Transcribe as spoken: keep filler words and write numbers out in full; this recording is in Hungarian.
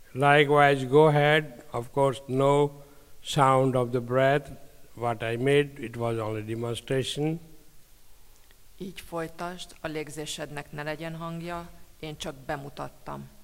Likewise, go ahead. Of course, no sound of the breath. What I made, it was only demonstration. Így folytasd, a légzésednek ne legyen hangja, én csak bemutattam.